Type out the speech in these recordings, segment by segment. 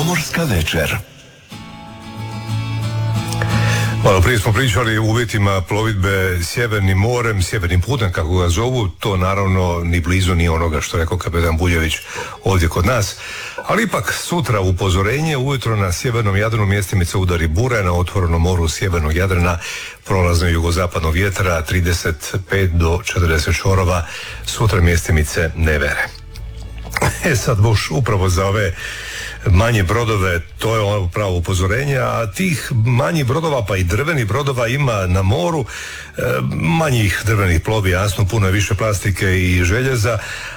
Pomorska večer. Malo prije smo pričali o uvjetima plovidbe sjevernim morem, sjevernim putem kako ga zovu, to naravno ni blizu ni onoga što rekao kapetan Buljević ovdje kod nas, ali ipak sutra upozorenje, ujutro na sjevernom Jadranu mjestimice udari bure, na otvorenom moru sjevernog Jadrana prolazno jugozapadnog vjetra 35 do 40 šorova, sutra mjestimice nevere. Sad boš upravo za ove manje brodove, to je ono pravo upozorenje, a tih manjih brodova pa i drvenih brodova ima na moru, manjih drvenih plovi, jasno, puno je više plastike i željeza,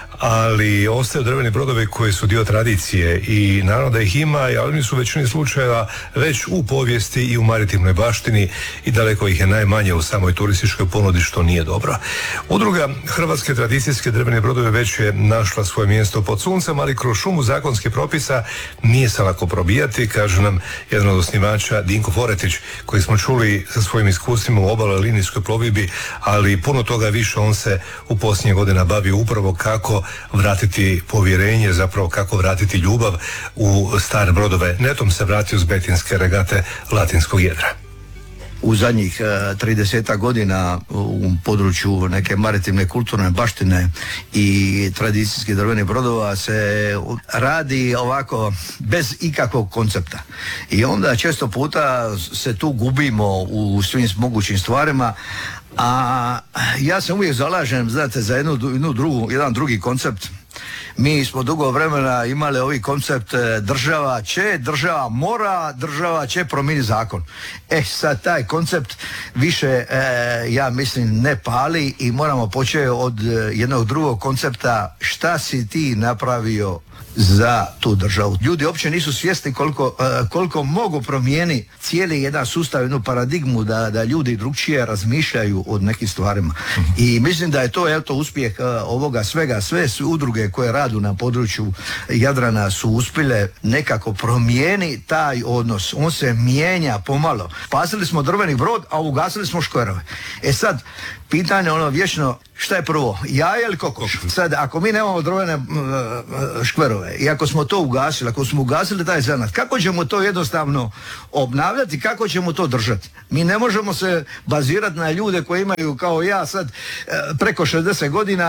ali ostaju drveni brodovi koji su dio tradicije i naravno da ih ima, ali oni su u većini slučajeva već u povijesti i u maritimnoj baštini i daleko ih je najmanje u samoj turističkoj ponudi, što nije dobro. Udruga Hrvatske tradicijske drvene brodove već je našla svoje mjesto pod suncem, ali kroz šumu zakonskih propisa nije se lako probijati, kaže nam jedan od osnivača Dinko Foretić, koji smo čuli sa svojim iskustvima u obalnoj linijskoj plovidbi, ali puno toga više on se u posljednjih godina bavi upravo kako vratiti povjerenje, zapravo kako vratiti ljubav u stare brodove. Netom se vratio s betinske regate Latinskog jedra. U zadnjih 30 godina u području neke maritimne kulturne baštine i tradicijskih drvenih brodova se radi ovako bez ikakvog koncepta. I onda često puta se tu gubimo u svim mogućim stvarima, a ja se uvijek zalažem, znate, za jedan drugi koncept. Mi smo dugo vremena imali ovi koncept država mora, država će promijeni zakon. Sad taj koncept više, ja mislim, ne pali i moramo početi od jednog drugog koncepta, šta si ti napravio za tu državu. Ljudi uopće nisu svjesni koliko mogu promijeniti cijeli jedan sustav, jednu paradigmu da ljudi drugčije razmišljaju o nekim stvarima. I mislim da je to uspjeh ovoga svega. Sve udruge koje radu na području Jadrana su uspjele nekako promijeniti taj odnos. On se mijenja pomalo. Spasili smo drveni brod, a ugasili smo škverove. Sad, pitanje ono vječno, šta je prvo, jaje ili kokoš? Sad, ako mi nemamo drvene škverove i ako smo to ugasili, ako smo ugasili taj zanat, kako ćemo to jednostavno obnavljati, kako ćemo to držati? Mi ne možemo se bazirati na ljude koji imaju kao ja sad preko 60 godina,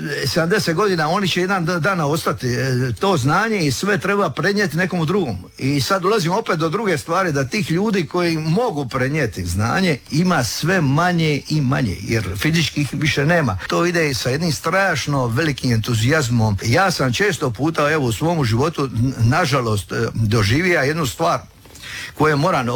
70 godina, oni će jedan dana ostati. To znanje i sve treba prenijeti nekom drugom. I sad ulazimo opet do druge stvari, da tih ljudi koji mogu prenijeti znanje ima sve manje i manje, jer fizički ih više nema. To ide sa jednim strašno velikim entuzijazmom. Ja sam često puta u svom životu, nažalost, doživio jednu stvar koju moram